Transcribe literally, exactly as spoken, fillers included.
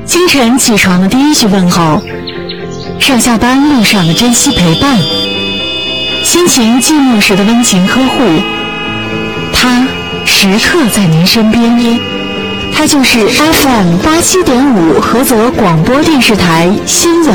清晨起床的第一句问候，上下班路上的珍惜陪伴，心情寂寞时的温情呵护，他时刻在您身边。他就是 F M 八七点五菏泽广播电视台新闻